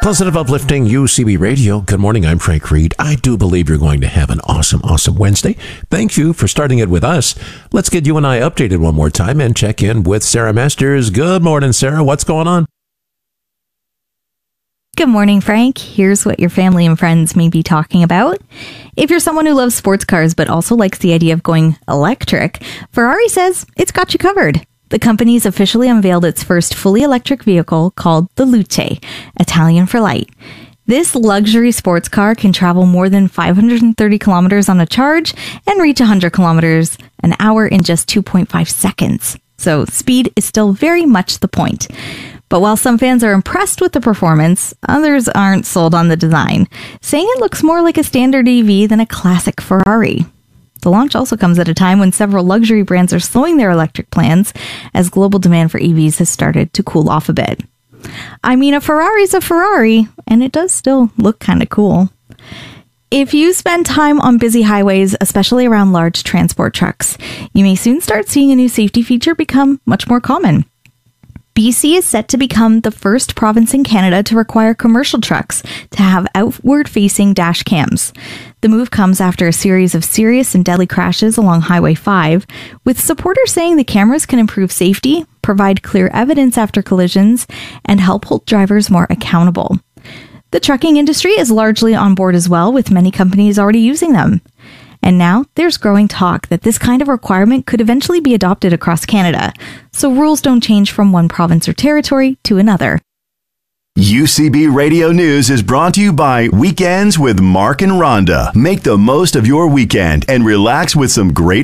Positive, uplifting UCB Radio. Good morning. I'm Frank Reed. I do believe you're going to have an awesome Wednesday. Thank you for starting it with us. Let's get you and I updated one more time and check in with Sarah Masters. Good morning, Sarah. What's going on? Good morning, Frank. Here's what your family and friends may be talking about. If you're someone who loves sports cars but also likes the idea of going electric, Ferrari says it's got you covered. The company's officially unveiled its first fully electric vehicle called the Luce, Italian for light. This luxury sports car can travel more than 530 kilometers on a charge and reach 100 kilometers an hour in just 2.5 seconds. So speed is still very much the point. But while some fans are impressed with the performance, others aren't sold on the design, saying it looks more like a standard EV than a classic Ferrari. The launch also comes at a time when several luxury brands are slowing their electric plans as global demand for EVs has started to cool off a bit. I mean, a Ferrari's a Ferrari, and it does still look kind of cool. If you spend time on busy highways, especially around large transport trucks, you may soon start seeing a new safety feature become much more common. BC is set to become the first province in Canada to require commercial trucks to have outward-facing dash cams. The move comes after a series of serious and deadly crashes along Highway 5, with supporters saying the cameras can improve safety, provide clear evidence after collisions, and help hold drivers more accountable. The trucking industry is largely on board as well, with many companies already using them. And now there's growing talk that this kind of requirement could eventually be adopted across Canada, so rules don't change from one province or territory to another. UCB Radio News is brought to you by Weekends with Mark and Rhonda. Make the most of your weekend and relax with some great